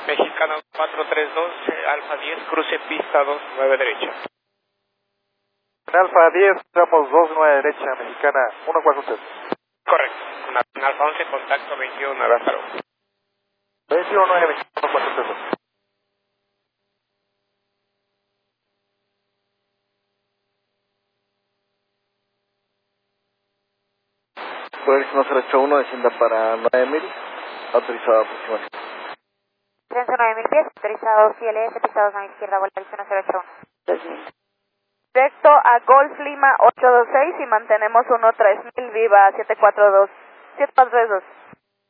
Mexicana 432, Alfa 10, cruce pista 2, 9 derecha. Alfa 10, tramos 2, 9 derecha, Mexicana 143. Correcto. En Alfa 11, contacto 21, Lázaro. 21, 9, Mexicana 143. Próximo 081, descienda para 9000, autorizado aproximadamente. Descenso 9000 pies, autorizado CLS, pisados a la izquierda, vuelta a 081. 2000. Directo a Golf Lima 826 y mantenemos 13000, viva 742.